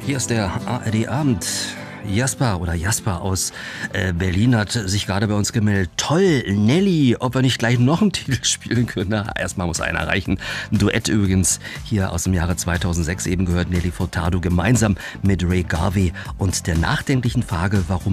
Hier ist der ARD-Abend. Jasper aus Berlin hat sich gerade bei uns gemeldet. Toll, Nelly, ob wir nicht gleich noch einen Titel spielen können. Na, erstmal muss einer reichen. Ein Duett übrigens hier aus dem Jahre 2006 eben gehört Nelly Furtado gemeinsam mit Ray Garvey und der nachdenklichen Frage, warum